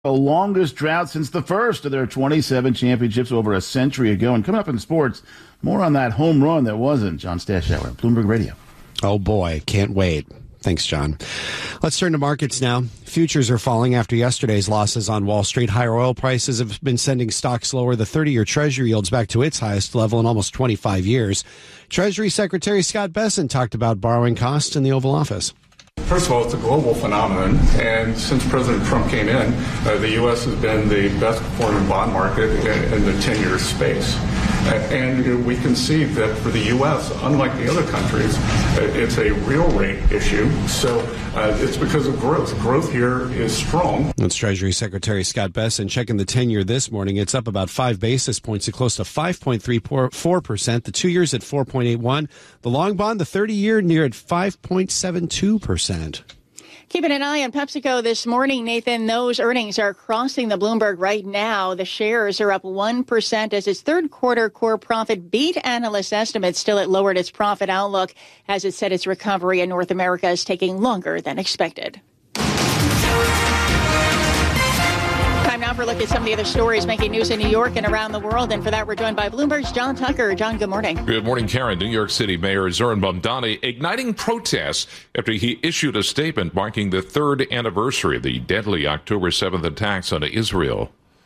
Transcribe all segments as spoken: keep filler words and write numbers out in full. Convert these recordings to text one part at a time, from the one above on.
The longest drought since the first of their twenty-seven championships over a century ago. And coming up in sports, more on that home run that wasn't. John Stashower, Bloomberg Radio. Oh, boy. Can't wait. Thanks, John. Let's turn to markets now. Futures are falling after yesterday's losses on Wall Street. Higher oil prices have been sending stocks lower. The thirty-year Treasury yields back to its highest level in almost twenty-five years. Treasury Secretary Scott Bessent talked about borrowing costs in the Oval Office. First of all, it's a global phenomenon, and since President Trump came in, uh, the U S has been the best performing bond market in, in the ten-year space. Uh, and you know, we can see that for the U S, unlike the other countries, uh, it's a real rate issue. So uh, it's because of growth. Growth here is strong. That's Treasury Secretary Scott Bessent checking the ten-year this morning. It's up about five basis points to close to five point three four percent. The two years at four point eight one. The long bond, the thirty-year, near at five point seven two percent. Keeping an eye on PepsiCo this morning, Nathan. Those earnings are crossing the Bloomberg right now. The shares are up one percent as its third quarter core profit beat analyst estimates. Still, it lowered its profit outlook as it said its recovery in North America is taking longer than expected. Time now for a look at some of the other stories making news in New York and around the world. And for that, we're joined by Bloomberg's John Tucker. John, good morning. Good morning, Karen. New York City Mayor Zoran Mamdani igniting protests after he issued a statement marking the third anniversary of the deadly October seventh attacks on Israel.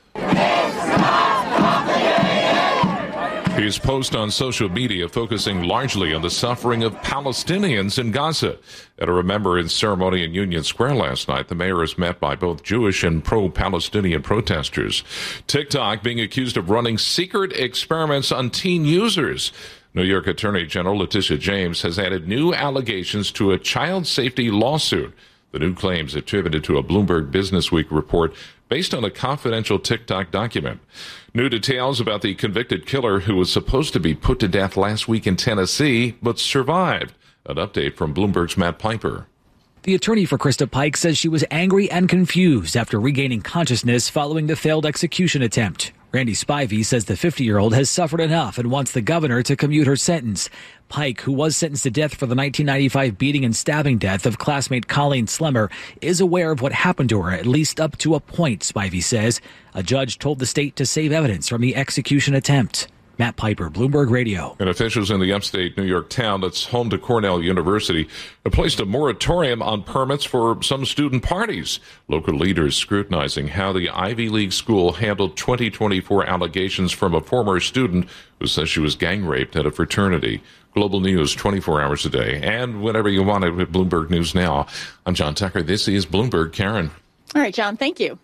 His post on social media focusing largely on the suffering of Palestinians in Gaza. At a remembrance ceremony in Union Square last night, the mayor is met by both Jewish and pro-Palestinian protesters. TikTok being accused of running secret experiments on teen users. New York Attorney General Letitia James has added new allegations to a child safety lawsuit. The new claims attributed to a Bloomberg Businessweek report based on a confidential TikTok document. New details about the convicted killer who was supposed to be put to death last week in Tennessee, but survived. An update from Bloomberg's Matt Piper. The attorney for Krista Pike says she was angry and confused after regaining consciousness following the failed execution attempt. Randy Spivey says the fifty-year-old has suffered enough and wants the governor to commute her sentence. Pike, who was sentenced to death for the nineteen ninety-five beating and stabbing death of classmate Colleen Slemmer, is aware of what happened to her, at least up to a point, Spivey says. A judge told the state to save evidence from the execution attempt. Matt Piper, Bloomberg Radio. And officials in the upstate New York town that's home to Cornell University have placed a moratorium on permits for some student parties. Local leaders scrutinizing how the Ivy League school handled twenty twenty-four allegations from a former student who says she was gang raped at a fraternity. Global News twenty-four hours a day and whenever you want it with Bloomberg News Now. I'm John Tucker. This is Bloomberg. Karen. All right, John, thank you.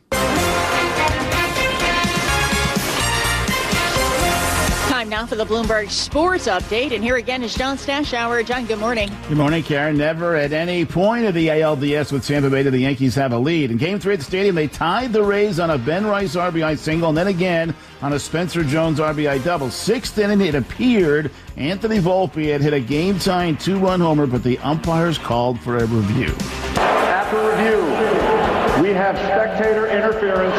Time now for the Bloomberg Sports Update. And here again is John Stashower. John, good morning. Good morning, Karen. Never at any point of the A L D S with Tampa Bay did the Yankees have a lead. In Game three at the stadium, they tied the Rays on a Ben Rice R B I single, and then again on a Spencer Jones R B I double. Sixth inning, it appeared Anthony Volpe had hit a game-tying two-run homer, but the umpires called for a review. After review, we have spectator interference.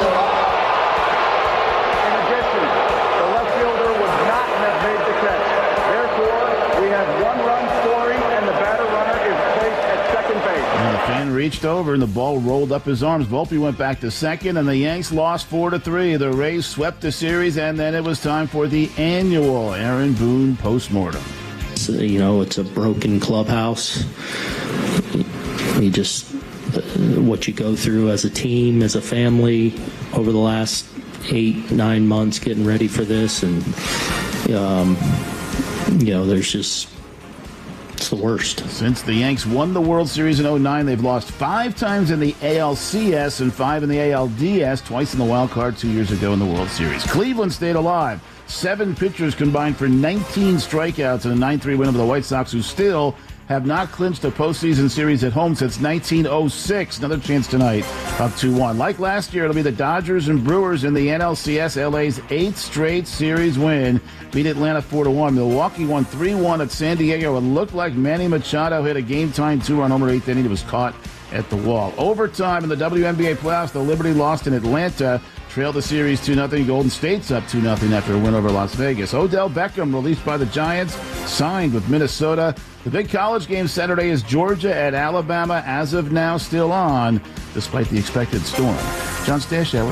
Reached over and the ball rolled up his arms. Volpe went back to second, and the Yanks lost four to three. The Rays swept the series, and then it was time for the annual Aaron Boone postmortem. So, you know, it's a broken clubhouse. You just what you go through as a team, as a family, over the last eight, nine months, getting ready for this, and um, you know, there's just. It's the worst. Since the Yanks won the World Series in oh nine, they've lost five times in the A L C S and five in the A L D S, twice in the wild card two years ago in the World Series. Cleveland stayed alive. Seven pitchers combined for nineteen strikeouts in a nine three win over the White Sox, who still have not clinched a postseason series at home since nineteen oh six. Another chance tonight, up two one. Like last year, it'll be the Dodgers and Brewers in the N L C S. L A's eighth straight series win. Beat Atlanta four to one. Milwaukee won three one at San Diego. It looked like Manny Machado hit a game-tying two-run homer eighth inning. It was caught at the wall. Overtime in the W N B A playoffs, the Liberty lost in Atlanta. Trailed the series two nothing. Golden State's up two nothing after a win over Las Vegas. Odell Beckham, released by the Giants, signed with Minnesota. The big college game Saturday is Georgia at Alabama. As of now, still on, despite the expected storm. John Stashower.